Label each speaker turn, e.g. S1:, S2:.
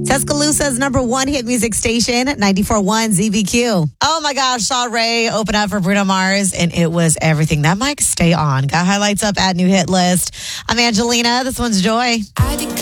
S1: Tuscaloosa's number one hit music station, 94.1 ZBQ. Oh my gosh, saw Ray open up for Bruno Mars, and it was everything. That mic stay on. Got highlights up at New Hit List. I'm Angelina. This one's Joy.